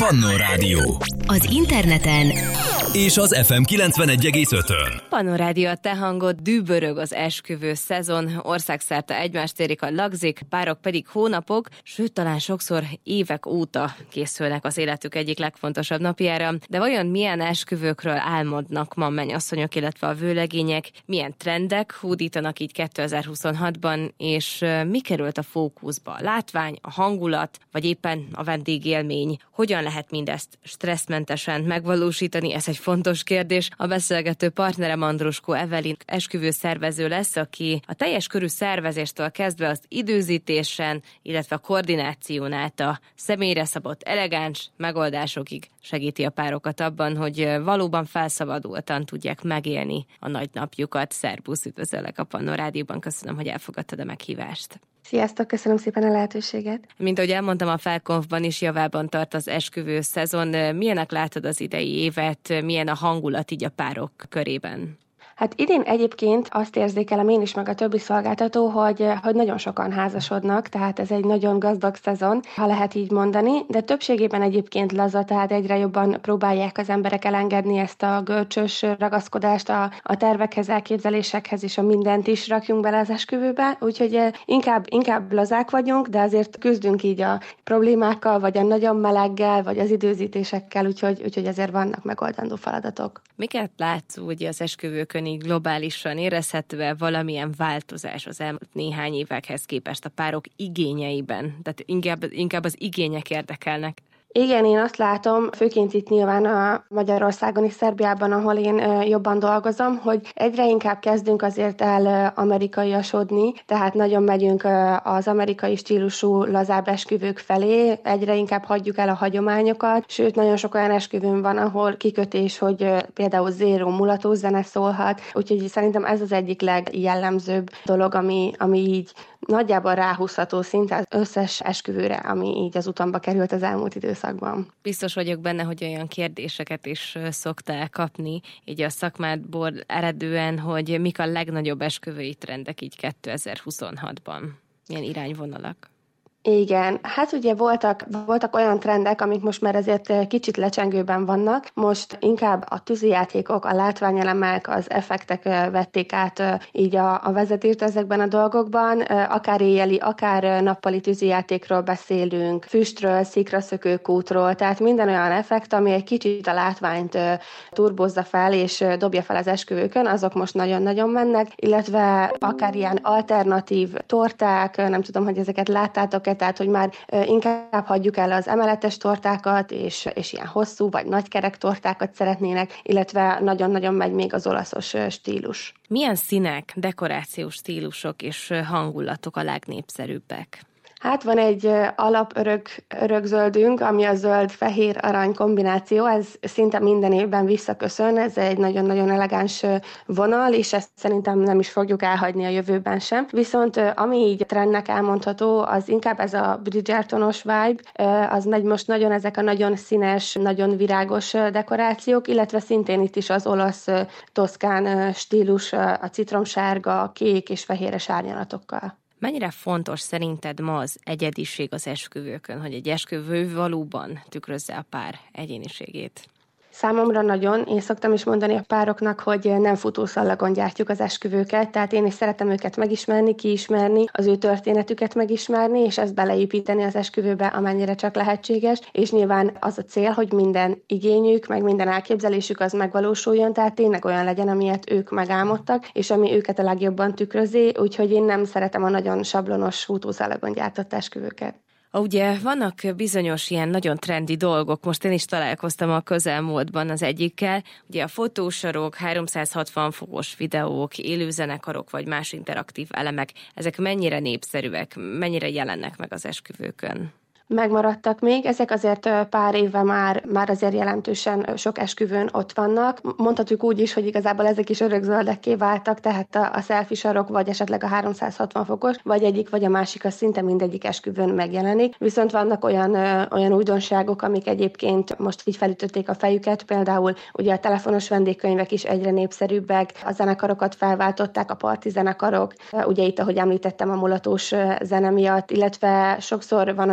Pannó Rádió. Az interneten És az FM 91,5-ön. Pannó Rádió, a te hangod, dübörög az esküvő szezon, országszerte egymást érik a lagzik, párok pedig hónapok, sőt talán sokszor évek óta készülnek az életük egyik legfontosabb napjára. De vajon milyen esküvőkről álmodnak ma mennyasszonyok, illetve a vőlegények, milyen trendek hódítanak így 2026-ban, és mi került a fókuszba? A látvány, a hangulat, vagy éppen a vendégélmény? Hogyan lehet mindezt stresszmentesen megvalósítani? Ez egy fontos kérdés. A beszélgető partnerem Andruskó Evelyn esküvőszervező lesz, aki a teljes körű szervezéstől kezdve az időzítésen, illetve a koordináción át a személyre szabott elegáns megoldásokig segíti a párokat abban, hogy valóban felszabadultan tudják megélni a nagy napjukat. Szerbusz, üdvözöllek a Pannó Rádióban, köszönöm, hogy elfogadtad a meghívást. Sziasztok, köszönöm szépen a lehetőséget. Mint ahogy elmondtam, a Felkonfban is javában tart az esküvő szezon. Milyenek látod az idei évet, milyen a hangulat így a párok körében? Hát idén egyébként azt érzékelem én is, meg a többi szolgáltató, hogy nagyon sokan házasodnak, tehát ez egy nagyon gazdag szezon, ha lehet így mondani, de többségében egyébként laza, tehát egyre jobban próbálják az emberek elengedni ezt a görcsös ragaszkodást a tervekhez, elképzelésekhez, és a mindent is rakjunk bele az esküvőbe, úgyhogy inkább lazák vagyunk, de azért küzdünk így a problémákkal, vagy a nagyon meleggel, vagy az időzítésekkel, úgyhogy ezért vannak megoldandó feladatok. Miket látsz úgy az esküvőkön így globálisan, érezhető-e valamilyen változás az elmúlt néhány évekhez képest a párok igényeiben? Tehát inkább az igények érdekelnek. Igen, én azt látom, főként itt nyilván a Magyarországon és Szerbiában, ahol én jobban dolgozom, hogy egyre inkább kezdünk azért el amerikaiasodni, tehát nagyon megyünk az amerikai stílusú lazább esküvők felé, egyre inkább hagyjuk el a hagyományokat, sőt, nagyon sok olyan esküvőn van, ahol kikötés, hogy például zéró mulató zene szólhat, úgyhogy szerintem ez az egyik legjellemzőbb dolog, ami így nagyjából ráhúzható szinte az összes esküvőre, ami így az utamba került az elmúlt időszakban. Biztos vagyok benne, hogy olyan kérdéseket is szoktál kapni, így a szakmádból eredően, hogy mik a legnagyobb esküvői trendek így 2026-ban. Milyen irányvonalak? Igen, hát ugye voltak olyan trendek, amik most már azért kicsit lecsengőben vannak. Most inkább a tűzijátékok, a látványelemek, az effektek vették át így a vezetést ezekben a dolgokban. Akár éjjeli, akár nappali tűzijátékról beszélünk, füstről, szikraszökőkútról, tehát minden olyan effekt, ami egy kicsit a látványt turbozza fel és dobja fel az esküvőkön, azok most nagyon-nagyon mennek, illetve akár ilyen alternatív torták, nem tudom, hogy ezeket láttátok, tehát hogy már inkább hagyjuk el az emeletes tortákat, és ilyen hosszú vagy nagykerek tortákat szeretnének, illetve nagyon-nagyon megy még az olaszos stílus. Milyen színek, dekorációs stílusok és hangulatok a legnépszerűbbek? Hát van egy alap örökzöldünk, ami a zöld-fehér-arany kombináció, ez szinte minden évben visszaköszön, ez egy nagyon-nagyon elegáns vonal, és ezt szerintem nem is fogjuk elhagyni a jövőben sem. Viszont ami így trendnek elmondható, az inkább ez a Bridgertonos vibe, az megy most nagyon ezek a nagyon színes, nagyon virágos dekorációk, illetve szintén itt is az olasz toszkán stílus, a citromsárga, kék és fehéres árnyalatokkal. Mennyire fontos szerinted ma az egyediség az esküvőkön, hogy egy esküvő valóban tükrözze a pár egyéniségét? Számomra nagyon. Én szoktam is mondani a pároknak, hogy nem futószallagon gyártjuk az esküvőket, tehát én is szeretem őket megismerni, kiismerni, az ő történetüket megismerni, és ezt beleépíteni az esküvőbe, amennyire csak lehetséges, és nyilván az a cél, hogy minden igényük, meg minden elképzelésük az megvalósuljon, tehát tényleg olyan legyen, amilyet ők megálmodtak, és ami őket a legjobban tükrözi, úgyhogy én nem szeretem a nagyon sablonos futószallagon gyártott esküvőket. Ugye vannak bizonyos ilyen nagyon trendi dolgok, most én is találkoztam a közelmúltban az egyikkel, ugye a fotósarok, 360 fokos videók, élőzenekarok vagy más interaktív elemek, ezek mennyire népszerűek, mennyire jelennek meg az esküvőkön? Megmaradtak még, ezek azért pár éve már azért jelentősen sok esküvőn ott vannak. Mondhatjuk úgy is, hogy igazából ezek is örökzöldekké váltak, tehát a selfie sarok, vagy esetleg a 360 fokos, vagy egyik, vagy a másik, az szinte mindegyik esküvőn megjelenik. Viszont vannak olyan újdonságok, amik egyébként most így felütötték a fejüket, például ugye a telefonos vendégkönyvek is egyre népszerűbbek, a zenekarokat felváltották, a parti zenekarok, ugye itt, ahogy említettem, a mulatós zene miatt, illetve sokszor van olyan esküvő,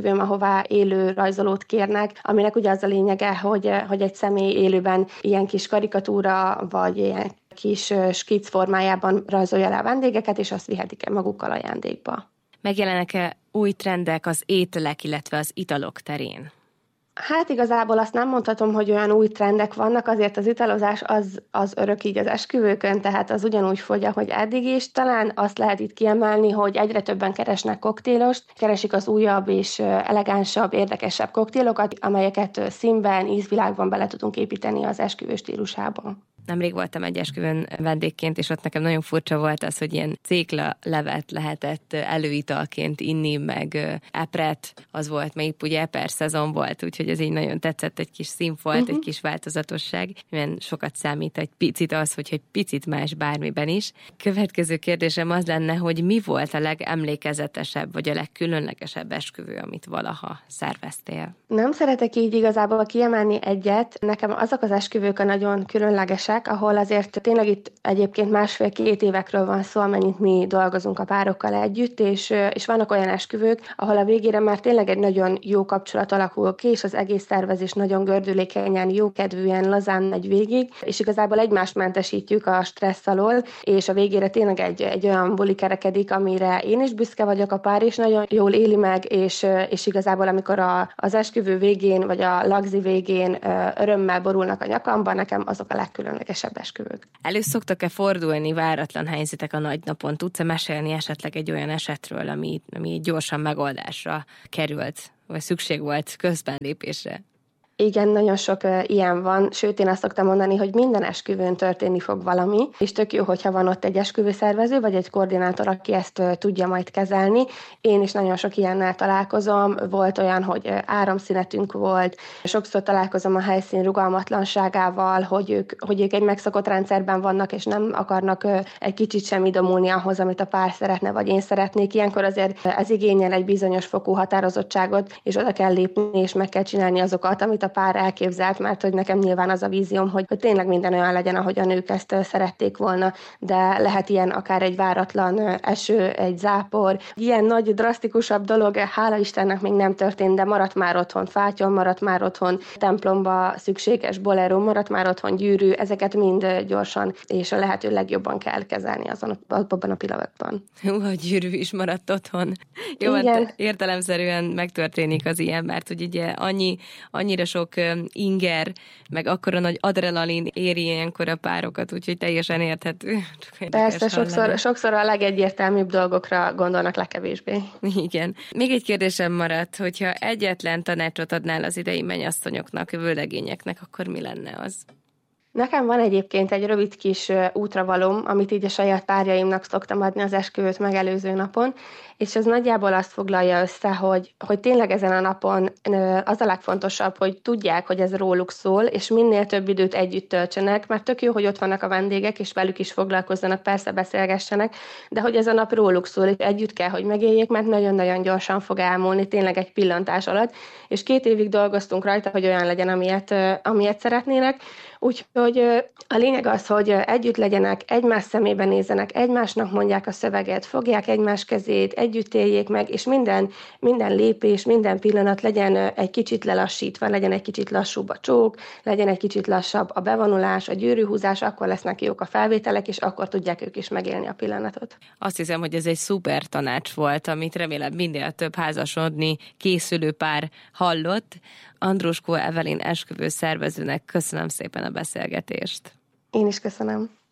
esküvőm, ahová élő rajzolót kérnek, aminek ugye az a lényege, hogy egy személy élőben ilyen kis karikatúra, vagy ilyen kis skic formájában rajzolja le a vendégeket, és azt vihetik magukkal ajándékba. Megjelenek-e új trendek az ételek, illetve az italok terén? Hát igazából azt nem mondhatom, hogy olyan új trendek vannak, azért az italozás az örök így az esküvőkön, tehát az ugyanúgy fogy, ahogy eddig is. Talán azt lehet itt kiemelni, hogy egyre többen keresnek koktélost, keresik az újabb és elegánsabb, érdekesebb koktélokat, amelyeket színben, ízvilágban bele tudunk építeni az esküvő stílusába. Nemrég voltam egy esküvőn vendégként, és ott nekem nagyon furcsa volt az, hogy ilyen céklalevet lehetett előitalként inni, meg epret, az volt, még ugye eper szezon volt, úgyhogy ez így nagyon tetszett, egy kis színfolt, egy kis változatosság, milyen sokat számít egy picit az, hogy egy picit más bármiben is. Következő kérdésem az lenne, hogy mi volt a legemlékezetesebb, vagy a legkülönlegesebb esküvő, amit valaha szerveztél? Nem szeretek így igazából kiemelni egyet, nekem azok az esküvők a nagyon különlegesek, ahol azért tényleg itt egyébként 1,5-2 évekről van szó, amennyit mi dolgozunk a párokkal együtt, és vannak olyan esküvők, ahol a végére már tényleg egy nagyon jó kapcsolat alakul ki, és az egész szervezés nagyon gördülékenyen, jókedvűen, lazán megy végig, és igazából egymást mentesítjük a stressz alól, és a végére tényleg egy olyan buli kerekedik, amire én is büszke vagyok, a pár is nagyon jól éli meg, és igazából amikor az esküvő végén, vagy a lagzi végén örömmel borulnak a nyakamba, nekem azok a legkülönlegesebb esküvők. Elő szoktak-e fordulni váratlan helyzetek a nagynapon? Tudsz-e mesélni esetleg egy olyan esetről, ami gyorsan megoldásra került, vagy szükség volt közbenlépésre? Igen, nagyon sok ilyen van, sőt én azt szoktam mondani, hogy minden esküvőn történni fog valami, és tök jó, hogyha van ott egy esküvőszervező, vagy egy koordinátor, aki ezt tudja majd kezelni. Én is nagyon sok ilyennel találkozom, volt olyan, hogy áramszünetünk volt, sokszor találkozom a helyszín rugalmatlanságával, hogy ők egy megszokott rendszerben vannak, és nem akarnak egy kicsit sem idomulni ahhoz, amit a pár szeretne, vagy én szeretnék. Ilyenkor azért ez igényel egy bizonyos fokú határozottságot, és oda kell lépni, és meg kell csinálni azokat, amit a pár elképzelt, mert hogy nekem nyilván az a vízióm, hogy tényleg minden olyan legyen, ahogy a nők ezt szerették volna, de lehet ilyen akár egy váratlan eső, egy zápor. Ilyen nagy, drasztikusabb dolog, hála Istennek még nem történt, de maradt már otthon fátyol, maradt már otthon templomba szükséges bolero, maradt már otthon gyűrű, ezeket mind gyorsan és a lehető legjobban kell kezelni abban a pillanatban. A gyűrű is maradt otthon. Jó, hát értelemszerűen megtörténik az ilyen, mert hogy ugye annyira sok inger, meg akkora nagy adrenalin éri ilyenkor a párokat, úgyhogy teljesen érthető. Persze, sokszor a legegyértelműbb dolgokra gondolnak legkevésbé. Igen. Még egy kérdésem maradt, hogyha egyetlen tanácsot adnál az idei mennyasszonyoknak, vőlegényeknek, akkor mi lenne az? Nekem van egyébként egy rövid kis útravalóm, amit így a saját párjaimnak szoktam adni az esküvőt megelőző napon, és ez nagyjából azt foglalja össze, hogy tényleg ezen a napon az a legfontosabb, hogy tudják, hogy ez róluk szól, és minél több időt együtt töltsenek, mert tök jó, hogy ott vannak a vendégek, és velük is foglalkozzanak, persze beszélgessenek, de hogy ez a nap róluk szól, és együtt kell, hogy megéljék, mert nagyon-nagyon gyorsan fog elmúlni, tényleg egy pillantás alatt, és 2 évig dolgoztunk rajta, hogy olyan legyen, amilyet szeretnének. Úgyhogy a lényeg az, hogy együtt legyenek, egymás szemébe nézzenek, egymásnak mondják a szöveget, fogják egymás kezét, együtt éljék meg, és minden lépés, minden pillanat legyen egy kicsit lelassítva, legyen egy kicsit lassúbb a csók, legyen egy kicsit lassabb a bevonulás, a gyűrűhúzás, akkor lesznek jók a felvételek, és akkor tudják ők is megélni a pillanatot. Azt hiszem, hogy ez egy szuper tanács volt, amit remélem minél több házasodni készülő pár hallott. Andruskó Evelyn esküvő szervezőnek köszönöm szépen a beszélgetést. Én is köszönöm.